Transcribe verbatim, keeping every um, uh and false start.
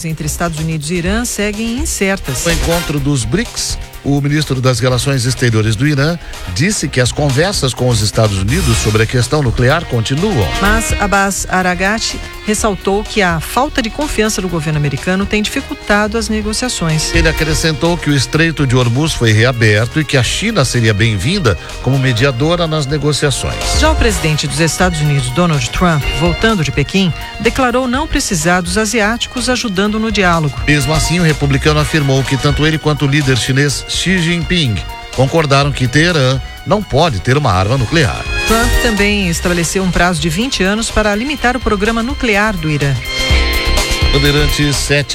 entre Estados Unidos e Irã seguem incertas. No encontro dos BRICS, o ministro das Relações Exteriores do Irã disse que as conversas com os Estados Unidos sobre a questão nuclear continuam. Mas Abbas Araghchi ressaltou que a falta de confiança do governo americano tem dificultado as negociações. Ele acrescentou que o Estreito de Hormuz foi reaberto e que a China seria bem-vinda como mediadora nas negociações. Já o presidente dos Estados Unidos, Donald Trump, voltando de Pequim, declarou não precisar dos asiáticos ajudando no diálogo. Mesmo assim, o republicano afirmou que tanto ele quanto o líder chinês Xi Jinping concordaram que Teherã não pode ter uma arma nuclear. Trump também estabeleceu um prazo de vinte anos para limitar o programa nuclear do Irã. Bandeirantes sete